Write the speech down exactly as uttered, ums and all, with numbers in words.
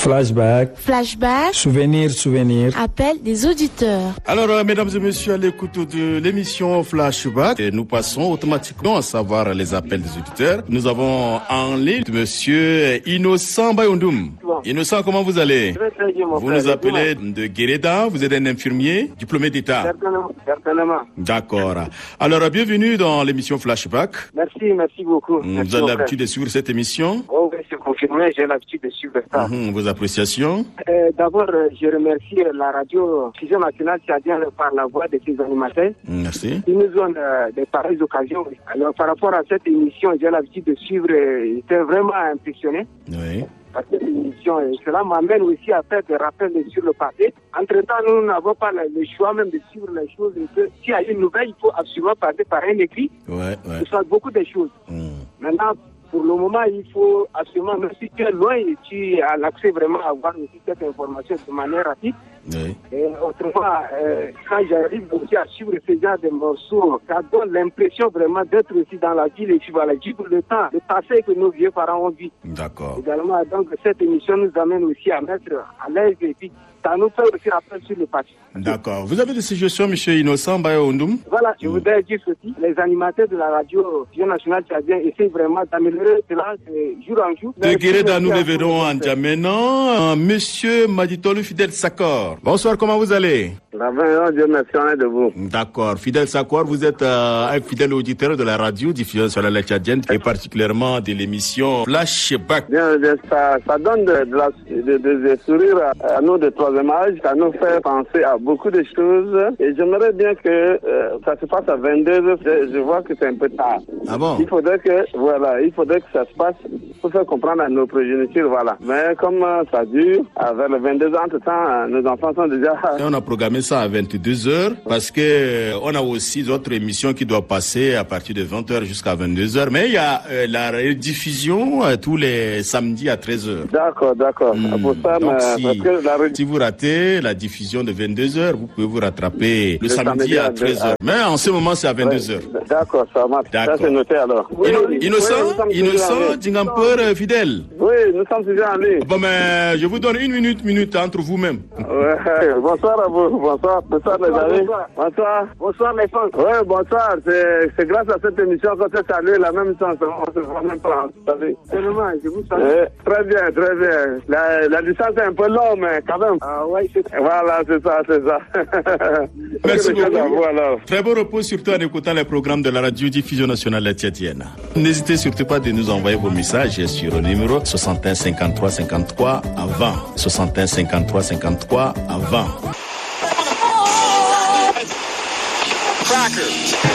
Flashback. Flashback. Souvenir, souvenir. Appel des auditeurs. Alors, euh, mesdames et messieurs, à l'écoute de l'émission Flashback, et nous passons automatiquement à savoir les appels des auditeurs. Nous avons en ligne monsieur Innocent Bayondoum. Bon. Innocent, comment vous allez? Très, très bien, mon Vous frère. nous appelez de Guéreda, vous êtes un infirmier, diplômé d'État. Certainement, certainement. D'accord. Alors, bienvenue dans l'émission Flashback. Merci, merci beaucoup. Vous merci, avez l'habitude de suivre cette émission? Oh oui, c'est confirmé, j'ai l'habitude de suivre ça. Mmh, vos appréciations? Euh, D'abord, euh, je remercie euh, la radio Fusion Nationale Tchadienne par la voix de ses animateurs. Merci. Ils nous donnent euh, des pareilles occasions. Alors, par rapport à cette émission, j'ai l'habitude de suivre, euh, j'étais vraiment impressionné. Oui. Par cette émission, et cela m'amène aussi à faire des rappels sur le passé. Entre-temps, nous n'avons pas le, le choix même de suivre les choses. S'il y a une nouvelle, il faut absolument passer par un écrit. Ouais, ouais. Il faut beaucoup de choses. Mmh. Maintenant, pour le moment, il faut absolument, même si tu es loin et tu as l'accès vraiment à avoir aussi cette information de manière rapide. Oui. Et autrement, euh, quand j'arrive aussi à suivre ce genre de morceaux, ça donne l'impression vraiment d'être aussi dans la ville et puis voilà, vivre le temps, le passé que nos vieux parents ont vu. D'accord. Également, donc, cette émission nous amène aussi à mettre à l'aise et puis ça nous fait aussi rappel sur le passé. D'accord. Vous avez des suggestions, monsieur Innocent Bayondoum? Voilà, je voudrais dire ceci. Les animateurs de la radio Fusion Nationale Tchadienne essayent vraiment d'améliorer cela jour en jour. De Guéreda, nous les verrons en Djamenan. Monsieur Maditolu Fidel Sakor. Bonsoir, comment vous allez? La bonne Dieu merci, on est de vous. D'accord. Fidel Sakor, vous êtes euh, un fidèle auditeur de la radio Diffusion sur la Tchadienne et particulièrement de l'émission Flashback. Bien, ça, ça donne de, de, la, de, de, de sourire à, à nous de troisième âge. Ça nous fait penser à beaucoup de choses. Et j'aimerais bien que euh, ça se passe à vingt-deux heures. Je, je vois que c'est un peu tard. Ah bon? Il faudrait que, voilà, il faudrait que ça se passe pour faire comprendre à nos progénitures, voilà. Mais comme euh, ça dure, vers les vingt-deux heures, entre-temps, euh, nos enfants sont déjà... Et on a programmé ça à vingt-deux heures parce que euh, on a aussi d'autres émissions qui doivent passer à partir de vingt heures jusqu'à vingt-deux heures. Mais il y a euh, la rediffusion euh, tous les samedis à treize heures. D'accord, d'accord. Mmh. Pour ça, Donc, mais, si, parce que la... si vous ratez la diffusion de vingt-deux heures, vous pouvez vous rattraper le, le samedi, samedi à treize heures. À... Mais en ce moment, c'est à vingt-deux heures. Ouais, d'accord, ça marche. Ça, c'est noté alors. Oui, Inno- innocent, oui, innocent, Djingampeur, fidèle. Oui, nous sommes déjà en ligne. Bon, mais je vous donne une minute, minute entre vous-même. Ouais, bonsoir à vous, bonsoir, bonsoir les amis. Bonsoir, bonsoir, bonsoir les fans. Oui, bonsoir, c'est, c'est grâce à cette émission qu'on s'est salué la même chance, on se voit même pas, vous savez. Tellement, je vous salue. Eh, très bien, très bien. La, la distance est un peu longue, mais quand même. Ah ouais, c'est ça. Voilà, c'est ça, c'est ça. Merci beaucoup. Vous, alors. Très bon repos, surtout en écoutant les programmes de la radio Diffusion Nationale Tchadienne. N'hésitez surtout pas de nous envoyer vos messages sur le numéro soixante et un cinquante-trois cinquante-trois à vingt. soixante et un cinquante-trois cinquante-trois à vingt. Cracker.